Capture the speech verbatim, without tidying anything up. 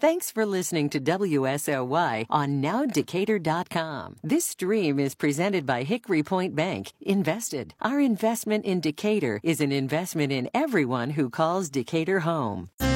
Thanks for listening to W S L Y on now decatur dot com. This stream is presented by Hickory Point Bank. Invested. Our investment in Decatur is an investment in everyone who calls Decatur home.